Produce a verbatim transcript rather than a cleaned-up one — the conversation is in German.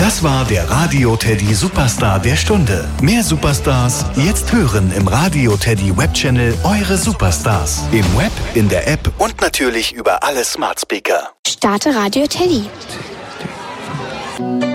Das war der Radio Teddy Superstar der Stunde. Mehr Superstars jetzt hören im Radio Teddy Webchannel Eure Superstars. Im Web, in der App und natürlich über alle Smart Speaker. Starte Radio Teddy.